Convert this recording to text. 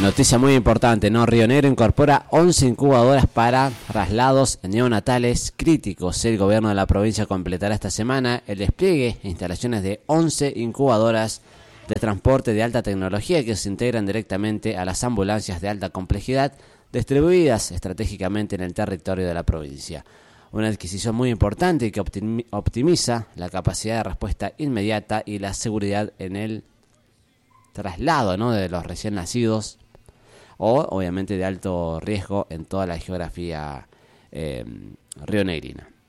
Noticia muy importante, ¿no? Río Negro incorpora 11 incubadoras para traslados neonatales críticos. El gobierno de la provincia completará esta semana el despliegue e instalaciones de 11 incubadoras de transporte de alta tecnología que se integran directamente a las ambulancias de alta complejidad distribuidas estratégicamente en el territorio de la provincia. Una adquisición muy importante que optimiza la capacidad de respuesta inmediata y la seguridad en el traslado, ¿no?, de los recién nacidos o obviamente de alto riesgo en toda la geografía rionegrina.